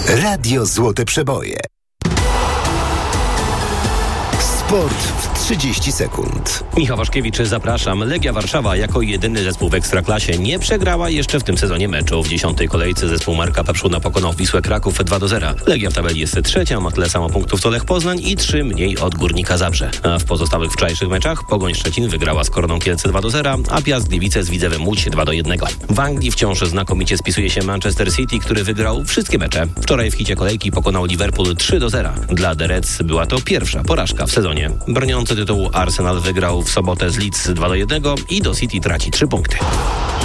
Radio Złote Przeboje. Sport w 30 sekund. Michał Waszkiewicz, zapraszam. Legia Warszawa jako jedyny zespół w Ekstraklasie nie przegrała jeszcze w tym sezonie meczu. W 10. kolejce zespół Marka Papszuna pokonał Wisłę Kraków 2-0. Legia w tabeli jest trzecia, ma tyle samo punktów co Lech Poznań i 3 mniej od Górnika Zabrze. A w pozostałych wczorajszych meczach Pogoń Szczecin wygrała z Koroną Kielce 2-0, a Piast Gliwice z Widzewem Łódź 2-1. W Anglii wciąż znakomicie spisuje się Manchester City, który wygrał wszystkie mecze. Wczoraj w hicie kolejki pokonał Liverpool 3-0. Dla The Reds była to pierwsza porażka w sezonie. Broniący tytułu Arsenal wygrał w sobotę z Leeds 2-1 i do City traci 3 punkty.